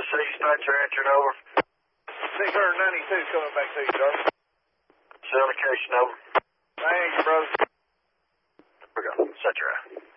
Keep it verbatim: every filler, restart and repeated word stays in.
see you, start your answering over. six ninety-two coming back to you, Darby. Syndication over. Thank you, brother. Here we go. Set your eye.